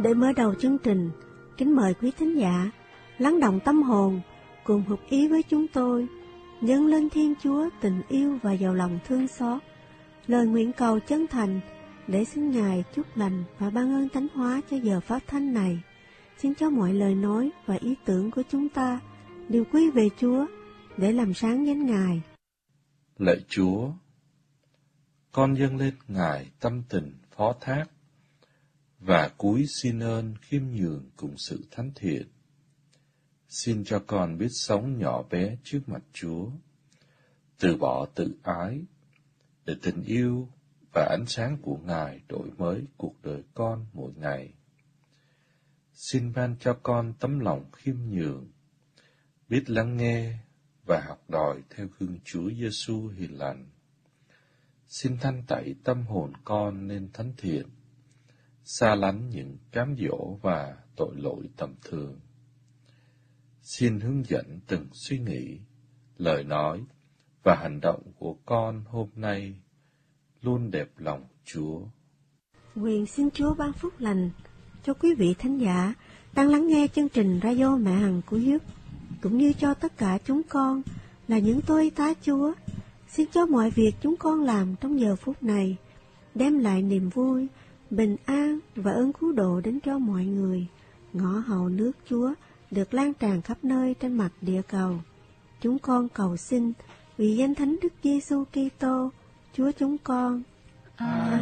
Để mở đầu chương trình, kính mời quý thính giả lắng động tâm hồn cùng hợp ý với chúng tôi, dâng lên Thiên Chúa tình yêu và giàu lòng thương xót, lời nguyện cầu chân thành để xin Ngài chúc lành và ban ơn thánh hóa cho giờ phát thanh này. Xin cho mọi lời nói và ý tưởng của chúng ta đều quy về Chúa để làm sáng danh Ngài. Lạy Chúa, con dâng lên Ngài tâm tình phó thác và cúi xin ơn khiêm nhường cùng sự thánh thiện. Xin cho con biết sống nhỏ bé trước mặt Chúa, từ bỏ tự ái, để tình yêu và ánh sáng của Ngài đổi mới cuộc đời con mỗi ngày. Xin ban cho con tấm lòng khiêm nhường, biết lắng nghe và học đòi theo gương Chúa Giêsu hiền lành. Xin thanh tẩy tâm hồn con nên thánh thiện, xa lánh những cám dỗ và tội lỗi tầm thường. Xin hướng dẫn từng suy nghĩ, lời nói và hành động của con hôm nay luôn đẹp lòng Chúa. Nguyện xin Chúa ban phúc lành cho quý vị thánh giả đang lắng nghe chương trình Radio Mẹ Hằng của Hiếu, cũng như cho tất cả chúng con là những tôi tá Chúa. Xin cho mọi việc chúng con làm trong giờ phút này đem lại niềm vui, bình an và ơn cứu độ đến cho mọi người. Ngõ hầu nước Chúa được lan tràn khắp nơi trên mặt địa cầu. Chúng con cầu xin vì danh Thánh Đức Giêsu Kitô, Chúa chúng con.